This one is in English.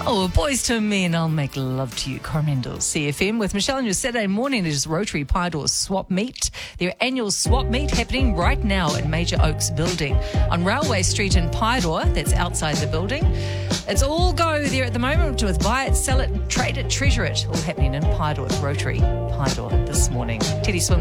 Oh, Boys to Men, I'll make love to you. Coromandel CFM with Michelle on your Saturday morning. It is Rotary Pyador Swap Meet. Their annual swap meet happening right now in Major Oaks Building on Railway Street in Pyador. That's outside the building. It's all go there at the moment with buy it, sell it, trade it, treasure it. All happening in Pyador at Rotary Pyador this morning. Teddy Swim.